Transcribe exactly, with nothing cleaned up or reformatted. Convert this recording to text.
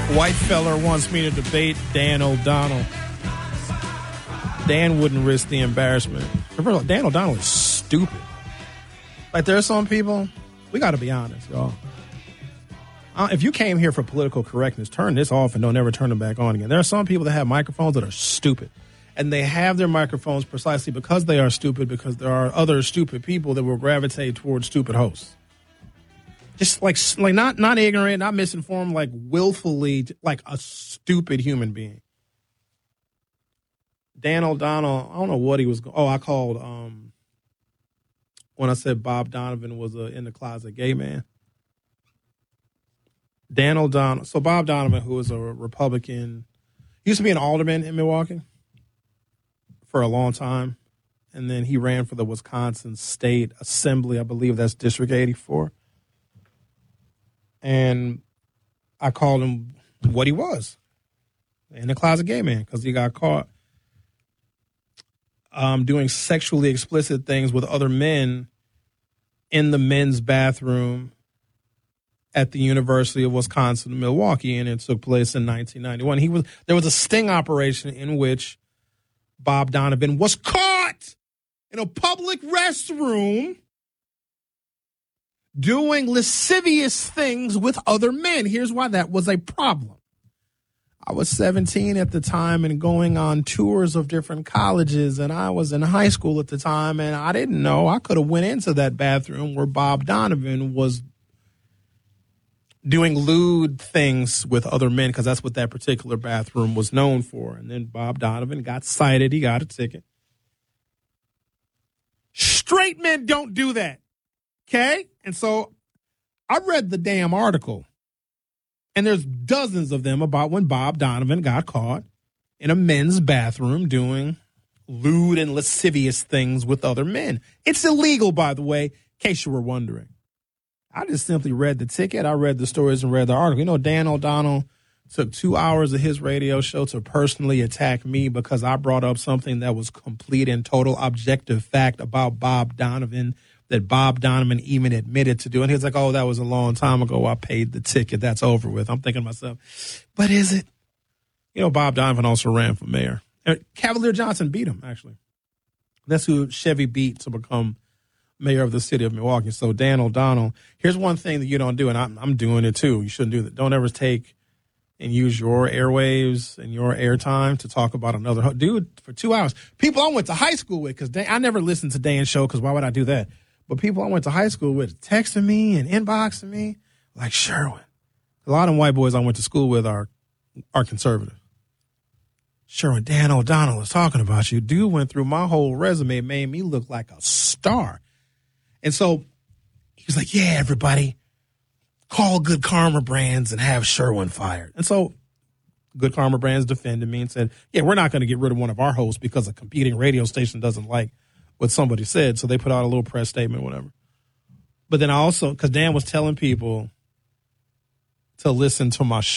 White feller wants me to debate Dan O'Donnell. Dan wouldn't risk the embarrassment. Dan O'Donnell is stupid. Like, there are some people, we got to be honest, y'all. Uh, if you came here for political correctness, turn this off and don't ever turn them back on again. There are some people that have microphones that are stupid. And they have their microphones precisely because they are stupid, because there are other stupid people that will gravitate towards stupid hosts. Just like, like not, not ignorant, not misinformed, like willfully, like a stupid human being. Dan O'Donnell, I don't know what he was. Oh, I called um, when I said Bob Donovan was a in the closet gay man. Dan O'Donnell. So Bob Donovan, who is a Republican, used to be an alderman in Milwaukee for a long time, and then he ran for the Wisconsin State Assembly. I believe that's District eighty-four. And I called him what he was, in the closet gay man, because he got caught um, doing sexually explicit things with other men in the men's bathroom at the University of Wisconsin, Milwaukee, and it took place in nineteen ninety-one. He was there was a sting operation in which Bob Donovan was caught in a public restroom doing lascivious things with other men. Here's why that was a problem. I was seventeen at the time and going on tours of different colleges, and I was in high school at the time, and I didn't know. I could have went into that bathroom where Bob Donovan was doing lewd things with other men, because that's what that particular bathroom was known for. And then Bob Donovan got cited. He got a ticket. Straight men don't do that. Okay? And so I read the damn article, and there's dozens of them about when Bob Donovan got caught in a men's bathroom doing lewd and lascivious things with other men. It's illegal, by the way, in case you were wondering. I just simply read the ticket. I read the stories and read the article. You know, Dan O'Donnell took two hours of his radio show to personally attack me because I brought up something that was complete and total objective fact about Bob Donovan that Bob Donovan even admitted to do. And he was like, oh, that was a long time ago. I paid the ticket. That's over with. I'm thinking to myself, but is it? You know, Bob Donovan also ran for mayor. Cavalier Johnson beat him, actually. That's who Chevy beat to become mayor of the city of Milwaukee. So Dan O'Donnell, here's one thing that you don't do, and I'm, I'm doing it too. You shouldn't do that. Don't ever take and use your airwaves and your airtime to talk about another ho- dude for two hours. People I went to high school with, because I never listened to Dan's show, because why would I do that? But people I went to high school with texting me and inboxing me like Sherwin. A lot of white boys I went to school with are are conservative. Sherwin, Dan O'Donnell is talking about you. Dude went through my whole resume, made me look like a star. And so he was like, yeah, everybody, call Good Karma Brands and have Sherwin fired. And so Good Karma Brands defended me and said, yeah, we're not going to get rid of one of our hosts because a competing radio station doesn't like what somebody said. So they put out a little press statement, whatever. But then I also, because Dan was telling people to listen to my show.